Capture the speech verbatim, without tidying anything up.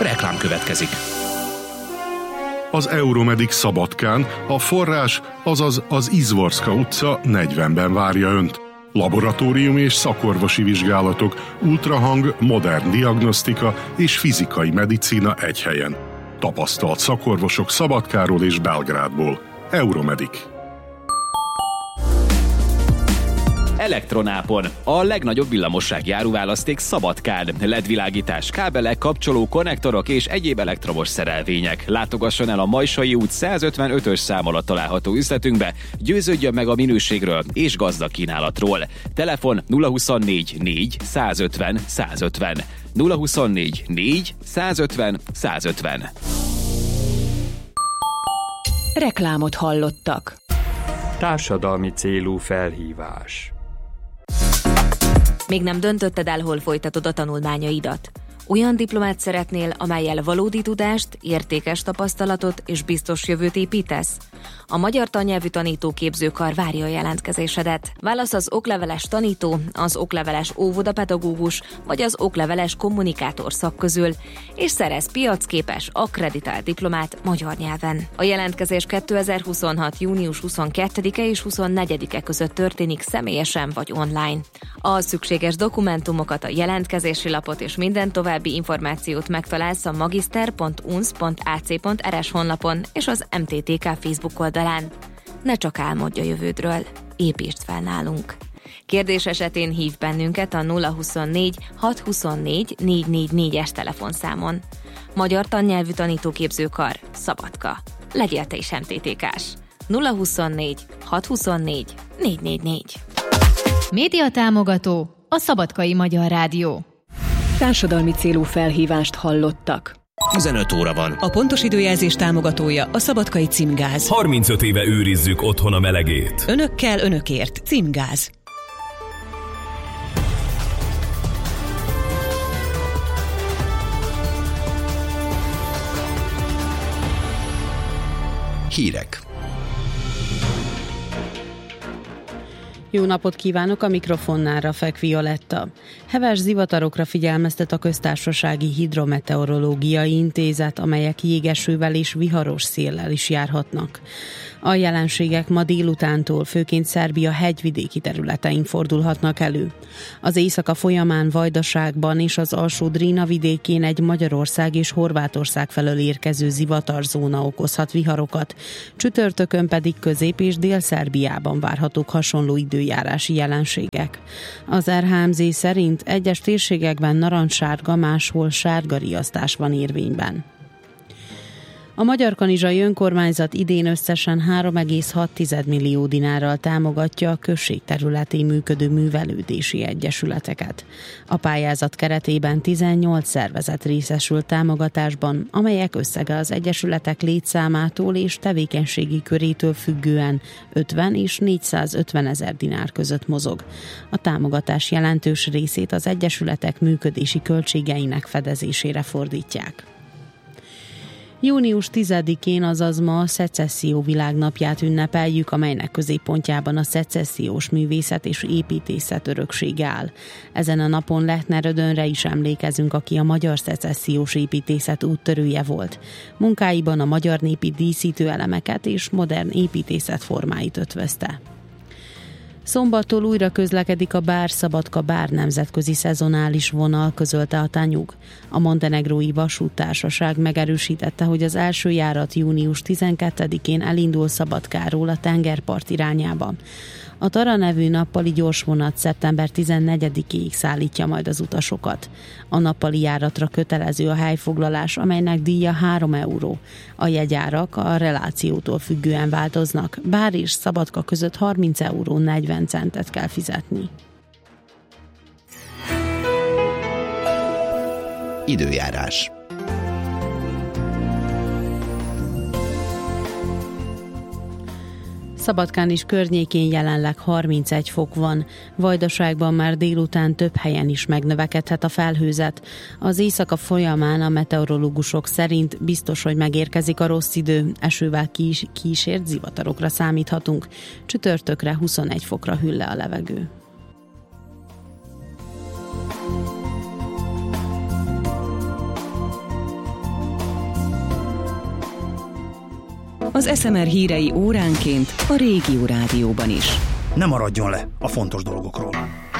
Reklám következik. Az Euromedik Szabadkán a forrás, azaz az Izvorska utca negyvenben várja Önt. Laboratórium és szakorvosi vizsgálatok, ultrahang, modern diagnosztika és fizikai medicína egy helyen. Tapasztalt szakorvosok Szabadkáról és Belgrádból. Euromedik. Elektronápon. A legnagyobb villamossági áruválaszték Szabadkán. el é dé-világítás, kábelek, kapcsoló, konnektorok és egyéb elektromos szerelvények. Látogasson el a Majsai út százötvenötös szám alatt található üzletünkbe, győződjön meg a minőségről és gazdag kínálatról. Telefon nulla huszonnégy négy százötven százötven. nulla huszonnégy négy százötven százötven. Reklámot hallottak. Társadalmi célú felhívás. Még nem döntötted el, hol folytatod a tanulmányaidat? Olyan diplomát szeretnél, amellyel valódi tudást, értékes tapasztalatot és biztos jövőt építesz? A Magyar Tannyelvű Tanítóképzőkar várja a jelentkezésedet. Válasz az okleveles tanító, az okleveles óvodapedagógus vagy az okleveles kommunikátor szak közül, és szerez piacképes, akkreditált diplomát magyar nyelven. A jelentkezés kétezer-huszonhat. június huszonkettedike és huszonnegyedike között történik személyesen vagy online. A szükséges dokumentumokat, a jelentkezési lapot és minden további információt megtalálsz a magister pont u n s pont a c pont r s honlapon és az em té té ká Facebook oldalán. Ne csak álmodj a jövődről, építsd fel nálunk. Kérdés esetén hív bennünket a nulla huszonnégy hat huszonnégy négy négy négyes telefonszámon. Magyar Tannyelvű Tanítóképzőkar, Szabadka. Legyél te is em té té ká-s. nulla huszonnégy hat huszonnégy négy négy négy. Média támogató, a Szabadkai Magyar Rádió. Társadalmi célú felhívást hallottak. tizenöt óra van. A pontos időjelzés támogatója a Szabadkai Címgáz. harmincöt éve őrizzük otthon a melegét. Önökkel, önökért. Címgáz. Hírek. Jó napot kívánok, a mikrofonnál Rafek Violetta. Heves zivatarokra figyelmeztet a Köztársasági Hidrometeorológiai Intézet, amelyek jégesővel és viharos széllel is járhatnak. A jelenségek ma délutántól főként Szerbia hegyvidéki területein fordulhatnak elő. Az éjszaka folyamán Vajdaságban és az alsó Drína vidékén egy Magyarország és Horvátország felől érkező zivatarzóna okozhat viharokat, csütörtökön pedig Közép- és Dél-Szerbiában várhatók hasonló időjárási jelenségek. Az er há em zé szerint egyes térségekben narancssárga, máshol sárga riasztás van érvényben. A Magyarkanizsai Önkormányzat idén összesen három egész hat millió dinárral támogatja a község területén működő művelődési egyesületeket. A pályázat keretében tizennyolc szervezet részesült támogatásban, amelyek összege az egyesületek létszámától és tevékenységi körétől függően ötven és négyszázötven ezer dinár között mozog. A támogatás jelentős részét az egyesületek működési költségeinek fedezésére fordítják. június tizedikén, azaz ma a Szecesszió világnapját ünnepeljük, amelynek középpontjában a szecessziós művészet és építészet öröksége áll. Ezen a napon Lechner Ödönre is emlékezünk, aki a magyar szecessziós építészet úttörője volt. Munkáiban a magyar népi díszítő elemeket és modern építészet formáit ötvözte. Szombattól újra közlekedik a Bár-Szabadka-Bár nemzetközi szezonális vonal, közölte a Tanyug. A Montenegrói Vasúttársaság megerősítette, hogy az első járat június tizenkettedikén elindul Szabadkáról a tengerpart irányába. A Tara nevű nappali gyorsvonat szeptember tizennegyedikéig szállítja majd az utasokat. A nappali járatra kötelező a helyfoglalás, amelynek díja három euró. A jegyárak a relációtól függően változnak. Bár és Szabadka között harminc euró negyven centet kell fizetni. Időjárás. Szabadkán is környékén jelenleg harmincegy fok van. Vajdaságban már délután több helyen is megnövekedhet a felhőzet. Az éjszaka folyamán a meteorológusok szerint biztos, hogy megérkezik a rossz idő, esővel kís- kísért zivatarokra számíthatunk. Csütörtökre huszonegy fokra hűl le a levegő. Az es em er hírei óránként a Régió Rádióban is. Ne maradjon le a fontos dolgokról.